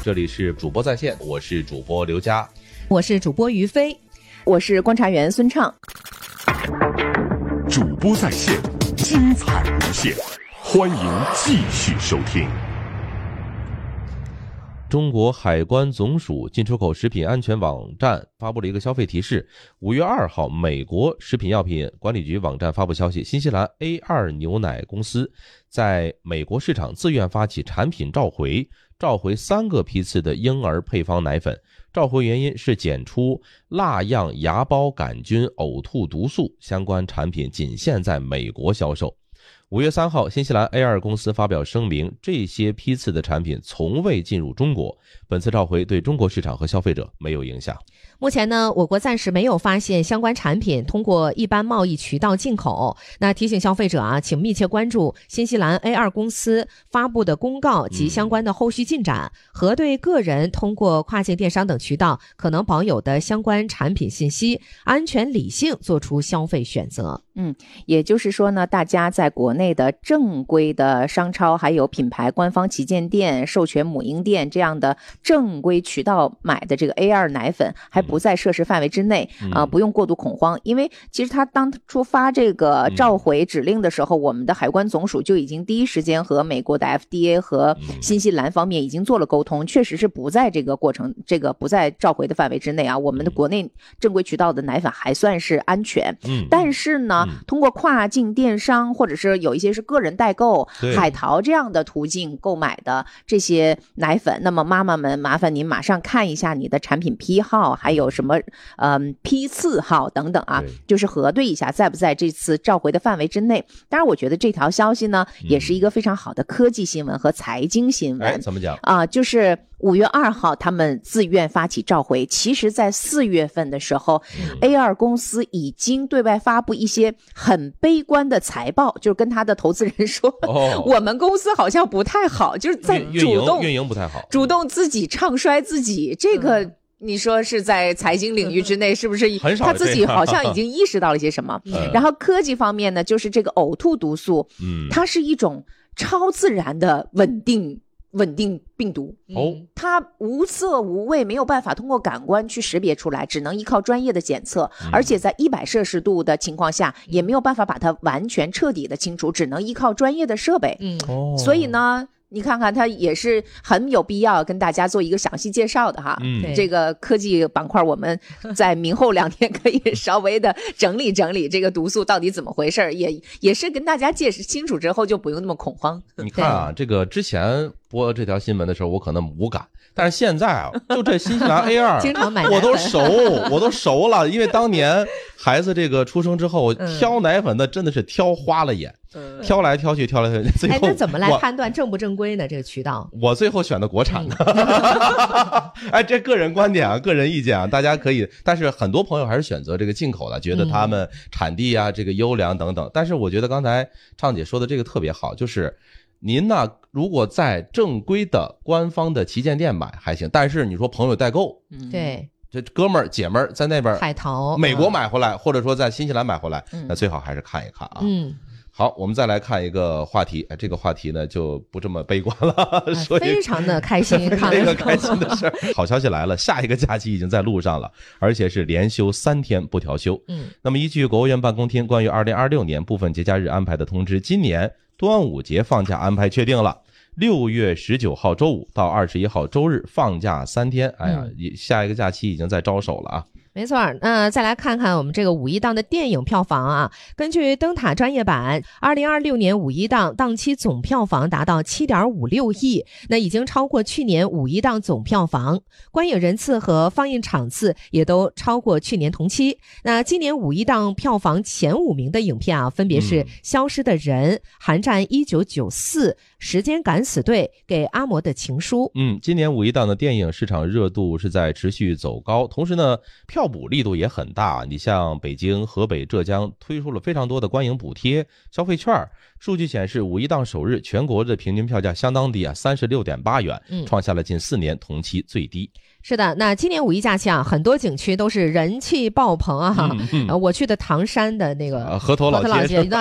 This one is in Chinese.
这里是主播在线，我是主播刘佳， 我是主播于飞， 我是观察员孙畅。 主播在线，精彩无限，欢迎继续收听。 中国海关总署进出口食品安全网站发布了一个消费提示。5月2号，美国食品药品管理局网站发布消息，新西兰 A2 牛奶公司在美国市场自愿发起产品召回3个批次的婴儿配方奶粉。召回原因是检出蜡样芽孢杆菌呕吐毒素，相关产品仅限在美国销售。5月3号，新西兰 A2 公司发表声明，这些批次的产品从未进入中国，本次召回对中国市场和消费者没有影响。 目前呢，我国暂时没有发现相关产品通过一般贸易渠道进口。那提醒消费者啊，请密切关注新西兰 A2 公司发布的公告及相关的后续进展，核对个人通过跨境电商等渠道可能保有的相关产品信息，安全理性做出消费选择。 也就是说呢，大家在国内的正规的商超，还有品牌官方旗舰店、授权母婴店这样的正规渠道买的这个 A2 奶粉还不在涉事范围之内不用过度恐慌。因为其实他当初发这个召回指令的时候，我们的海关总署就已经第一时间和美国的 FDA 和新西兰方面已经做了沟通，确实是不在这个过程，这个不在召回的范围之内啊。我们的国内正规渠道的奶粉还算是安全，但是呢，通过跨境电商或者是有一些是个人代购、海淘这样的途径购买的这些奶粉，那么妈妈们麻烦您马上看一下你的产品批号，还有什么批次号等等啊，就是核对一下在不在这次召回的范围之内。当然我觉得这条消息呢也是一个非常好的科技新闻和财经新闻。 怎么讲就是5月2号他们自愿发起召回，其实在4月份的时候A2 公司已经对外发布一些很悲观的财报，就是跟他的投资人说我们公司好像不太好，就是在运营不太好， 主动自己唱衰自己。这个你说是在财经领域之内是不是他自己好像已经意识到了一些什么然后科技方面呢，就是这个呕吐毒素它是一种超自然的稳定病毒它无色无味，没有办法通过感官去识别出来，只能依靠专业的检测，而且在100摄氏度的情况下也没有办法把它完全彻底的清除，只能依靠专业的设备所以呢你看看它也是很有必要跟大家做一个详细介绍的哈。这个科技板块我们在明后2天可以稍微的整理整理这个毒素到底怎么回事，也是跟大家解释清楚之后就不用那么恐慌。 你看啊，这个之前播这条新闻的时候我可能无感，但是现在啊，就这新西兰 A2 经常买我都熟了，因为当年孩子这个出生之后挑奶粉的真的是挑花了眼，挑来挑去最后那怎么来判断正不正规呢？这个渠道我最后选的国产的这个人观点啊，个人意见啊，大家可以，但是很多朋友还是选择这个进口的，觉得他们产地啊这个优良等等。但是我觉得刚才畅姐说的这个特别好，就是您呢如果在正规的官方的旗舰店买还行，但是你说朋友代购对这哥们儿姐们儿在那边海淘美国买回来或者说在新西兰买回来那最好还是看一看啊。好，我们再来看一个话题，这个话题呢就不这么悲观了， 非常的开心，看这个开心的事儿。好消息来了，下一个假期已经在路上了，而且是连休3天不调休。那么依据国务院办公厅关于2026年部分节假日安排的通知，今年端午节放假安排确定了。6月19号周五到21号周日放假3天，下一个假期已经在招手了啊。 没错，再来看看我们这个五一档的电影票房啊。根据灯塔专业版，2026年五一档档期总票房达到 7.56 亿，那已经超过去年五一档总票房，观影人次和放映场次也都超过去年同期。那今年五一档票房前5名的影片啊，分别是《消失的人》、《寒战1994》、《时间敢死队》、《给阿嬷的情书》。 今年五一档的电影市场热度是在持续走高，同时呢票补力度也很大。你像北京、河北、浙江推出了非常多的观影补贴、消费券。数据显示，五一档首日全国的平均票价相当低啊，36.8元，创下了近4年同期最低。 是的，那今年五一假期啊，很多景区都是人气爆棚啊。我去的唐山的那个河头老街